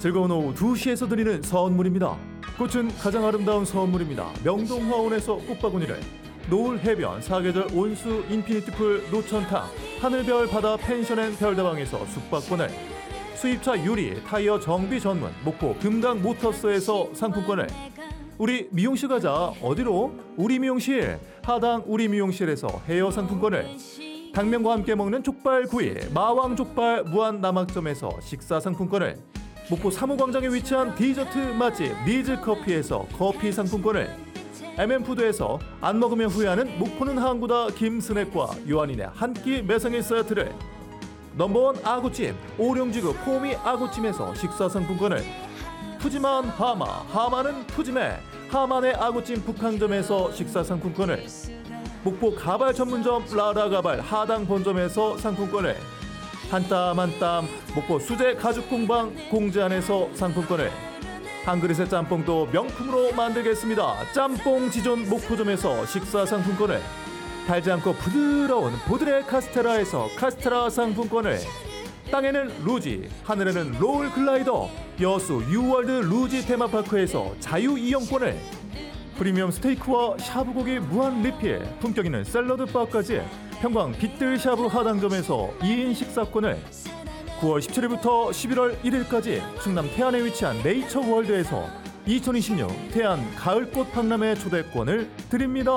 즐거운 오후 2시에서 드리는 선물입니다. 꽃은 가장 아름다운 선물입니다. 명동화원에서 꽃바구니를, 노을 해변 사계절 온수 인피니티풀 노천탕, 하늘별 바다 펜션앤 별다방에서 숙박권을, 수입차 유리 타이어 정비 전문 목포 금강 모터스에서 상품권을, 우리 미용실 가자. 어디로? 우리 미용실. 하당 우리 미용실에서 헤어 상품권을, 당면과 함께 먹는 족발구이 마왕 족발 무한 남학점에서 식사 상품권을, 목포 3호광장에 위치한 디저트 맛집 니즈커피에서 커피 상품권을, MM푸드에서 안 먹으면 후회하는 목포는 항구다 김스낵과 요한인의 한 끼 매상일 세트를, 넘버원 아구찜 오룡지구 포미 아구찜에서 식사 상품권을, 푸짐한 하마는 푸짐해 하만의 아구찜 북항점에서 식사 상품권을, 목포 가발 전문점 라라가발 하당 본점에서 상품권을, 한 땀 한 땀 목포 수제 가죽 공방 공제안에서 상품권을, 한 그릇의 짬뽕도 명품으로 만들겠습니다. 짬뽕 지존 목포점에서 식사 상품권을, 달지 않고 부드러운 보드레 카스테라에서 카스테라 상품권을, 땅에는 루지 하늘에는 롤 글라이더 여수 유월드 루지 테마파크에서 자유 이용권을, 프리미엄 스테이크와 샤브고기 무한 리필 품격 있는 샐러드 바까지 평광 빗들 샤브 하당점에서 2인 식사권을, 9월 17일부터 11월 1일까지 충남 태안에 위치한 네이처 월드에서 2026 태안 가을꽃 박람회 초대권을 드립니다.